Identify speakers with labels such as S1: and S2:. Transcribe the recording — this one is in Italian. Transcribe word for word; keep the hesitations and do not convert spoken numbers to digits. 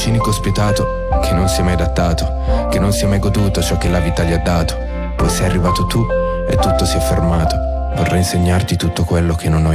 S1: cinico spietato, che non si è mai adattato, che non si è mai goduto ciò che la vita gli ha dato. Poi sei arrivato tu e tutto si è fermato. Vorrei insegnarti tutto quello che non ho